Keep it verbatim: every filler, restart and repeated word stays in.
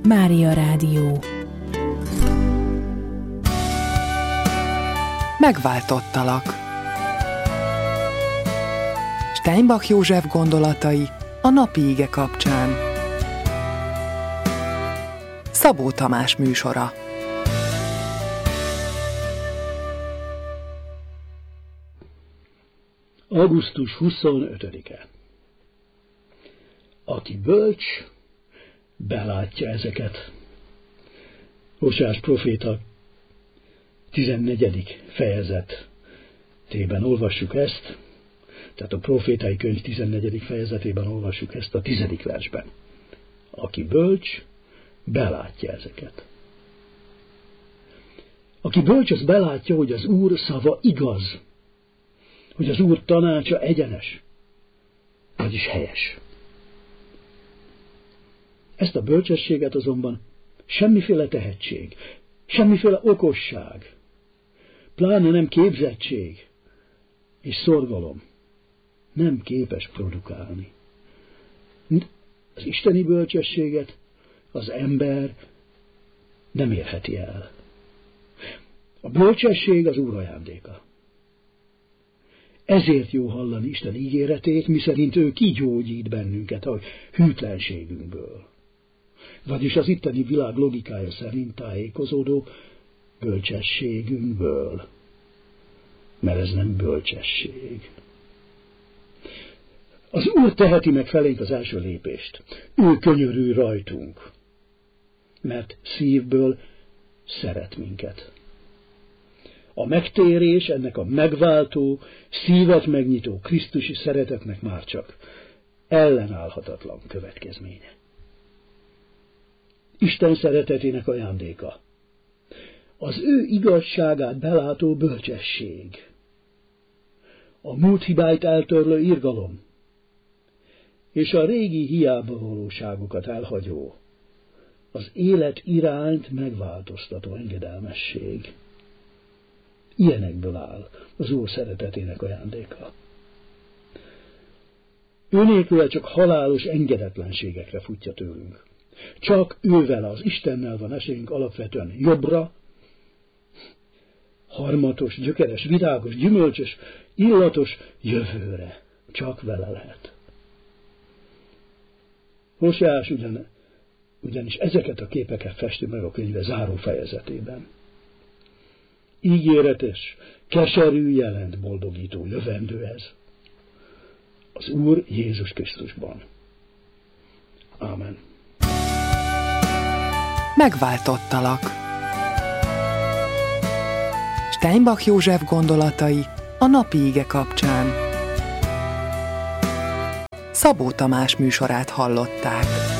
Mária Rádió. Megváltottalak. Steinbach József gondolatai a napi ige kapcsán. Szabó Tamás műsora. augusztus huszonötödike. Aki bölcs, belátja ezeket. Hosea proféta tizennegyedik fejezetében olvassuk ezt, tehát a profétai könyv tizennegyedik fejezetében olvassuk ezt a tizedik versben. Aki bölcs, belátja ezeket. Aki bölcs, az belátja, hogy az Úr szava igaz, hogy az Úr tanácsa egyenes, vagyis helyes. Ezt a bölcsességet azonban semmiféle tehetség, semmiféle okosság, pláne nem képzettség és szorgalom nem képes produkálni. Az isteni bölcsességet az ember nem érheti el. A bölcsesség az Úr ajándéka. Ezért jó hallani Isten ígéretét, miszerint ő kigyógyít bennünket a hűtlenségünkből. Vagyis az itteni világ logikája szerint tájékozódó bölcsességünkből. Mert ez nem bölcsesség. Az Úr teheti meg felénk az első lépést. Ő könyörül rajtunk, mert szívből szeret minket. A megtérés, ennek a megváltó, szívet megnyitó krisztusi szeretetnek már csak ellenállhatatlan következménye. Isten szeretetének ajándéka. Az ő igazságát belátó bölcsesség. A múlt hibáit eltörlő irgalom. És a régi hiába valóságokat elhagyó, az élet irányt megváltoztató engedelmesség. Ilyenekből áll az Úr szeretetének ajándéka. Ő nélküle csak halálos engedetlenségekre futja tőlünk. Csak ővel, az Istennel van esélyünk alapvetően jobbra, harmatos, gyökeres, virágos, gyümölcsös, illatos jövőre. Csak vele lehet. Hoseás ugyan, ugyanis ezeket a képeket festi meg a könyve záró fejezetében. Ígéretes, keserű jelent boldogító jövendő ez. Az Úr Jézus Krisztusban. Ámen. Megváltottalak. Steinbach József gondolatai a napi ige kapcsán. Szabó Tamás műsorát hallották.